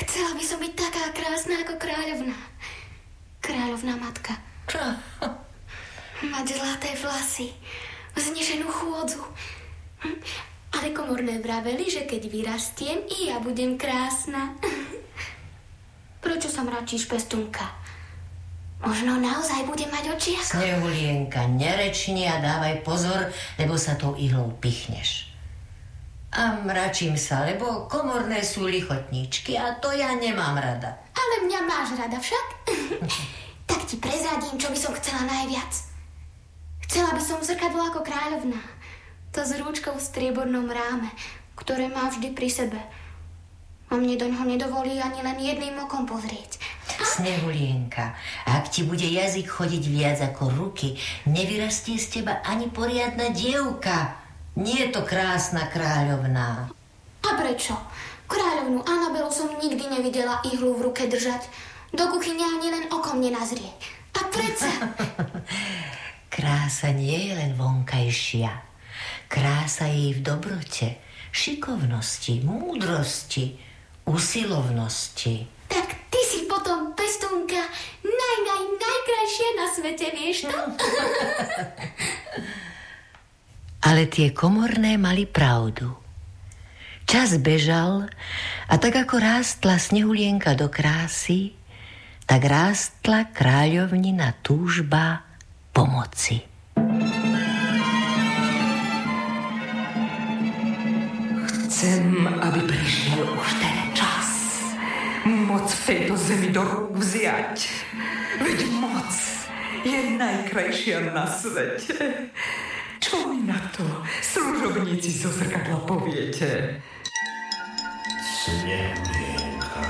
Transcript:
Chcela by som byť taká krásna ako kráľovná. Kráľovná matka. Čo? Mať zlaté vlasy, vznešenú chôdzu. Ale komorné vraveli, že keď vyrastiem, i ja budem krásna. Prečo sa mračíš, pestúnka? Možno naozaj budem mať oči ako... Snehulienka, nerečni a dávaj pozor, lebo sa tou ihlou pichneš. A mračím sa, lebo komorné sú lichotníčky a to ja nemám rada. Ale mňa máš rada však? Tak ti prezradím, čo by som chcela najviac. Chcela by som zrkadlo ako kráľovná. To s rúčkou v striebornom ráme, ktoré má vždy pri sebe. A mne doňho nedovolí ani len jedným okom pozrieť. Snehulienka, ak ti bude jazyk chodiť viac ako ruky, nevyrastie z teba ani poriadna dievka. Nie je to krásna kráľovná. A prečo? Kráľovnú Anabelu som nikdy nevidela ihlu v ruke držať. Do kuchyne ani len okom nenazrie. A predsa... Krása nie je len vonkajšia. Krása je v dobrote, šikovnosti, múdrosti, usilovnosti. Tak ty si potom, pestúnka, najkrajšia na svete, vieš to? Ale tie komorné mali pravdu. Čas bežal a tak ako rástla Snehulienka do krásy, tak rástla kráľovnina túžba pomoci. Chcem, aby prišiel už ten čas. Moc v tejto zemi do rúk vziať. Veď moc je najkrajšia na svete. Čo mi na to, služobníci zo zrkadla, poviete? Snehulienka.